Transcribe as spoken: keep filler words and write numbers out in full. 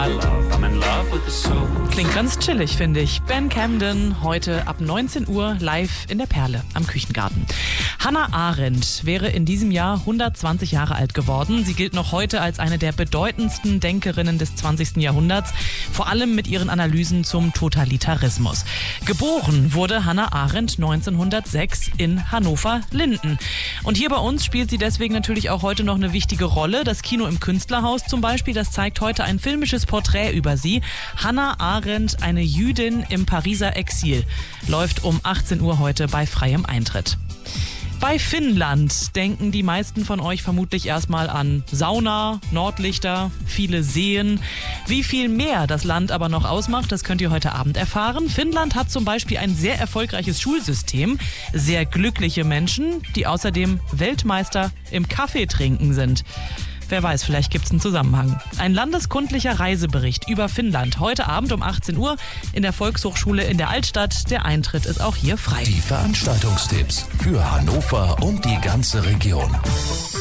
Klingt ganz chillig, finde ich. Ben Camden, heute ab neunzehn Uhr live in der Perle am Küchengarten. Hannah Arendt wäre in diesem Jahr hundertzwanzig Jahre alt geworden. Sie gilt noch heute als eine der bedeutendsten Denkerinnen des zwanzigsten Jahrhunderts, vor allem mit ihren Analysen zum Totalitarismus. Geboren wurde Hannah Arendt neunzehnhundertsechs in Hannover-Linden. Und hier bei uns spielt sie deswegen natürlich auch heute noch eine wichtige Rolle. Das Kino im Künstlerhaus zum Beispiel, das zeigt heute ein filmisches Porträt über sie. Hannah Arendt, eine Jüdin im Pariser Exil, läuft um achtzehn Uhr heute bei freiem Eintritt. Bei Finnland denken die meisten von euch vermutlich erstmal an Sauna, Nordlichter, viele Seen. Wie viel mehr das Land aber noch ausmacht, das könnt ihr heute Abend erfahren. Finnland hat zum Beispiel ein sehr erfolgreiches Schulsystem, sehr glückliche Menschen, die außerdem Weltmeister im Kaffee trinken sind. Wer weiß, vielleicht gibt es einen Zusammenhang. Ein landeskundlicher Reisebericht über Finnland. Heute Abend um achtzehn Uhr in der Volkshochschule in der Altstadt. Der Eintritt ist auch hier frei. Die Veranstaltungstipps für Hannover und die ganze Region.